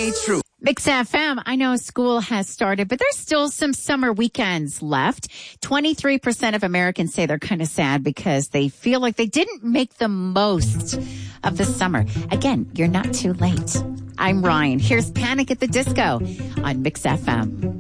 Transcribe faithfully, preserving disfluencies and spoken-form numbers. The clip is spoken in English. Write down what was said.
Stay true. Mix F M, I know school has started, but there's still some summer weekends left. twenty-three percent of Americans say they're kind of sad because they feel like they didn't make the most of the summer. Again, you're not too late. I'm Ryan. Here's Panic at the Disco on Mix F M.